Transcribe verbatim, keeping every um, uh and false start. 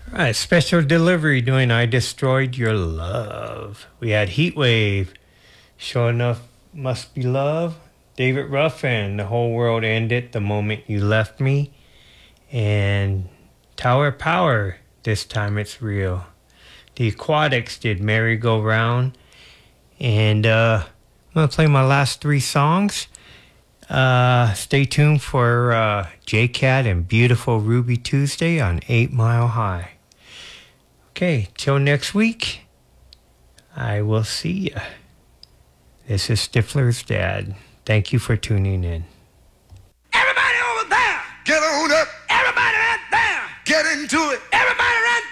All right, special delivery doing I Destroyed Your Love. We had Heatwave, Sure Enough Must Be Love, David Ruffin, The Whole World Ended the Moment You Left Me, and Tower Power, This Time It's Real. The Aquatics did Merry Go Round, and uh, I'm going to play my last three songs. Uh, stay tuned for uh, J-Cat and Beautiful Ruby Tuesday on eight Mile High. Okay, till next week, I will see ya. This is Stifler's dad. Thank you for tuning in. Everybody over there, get on up. Everybody right there, get into it.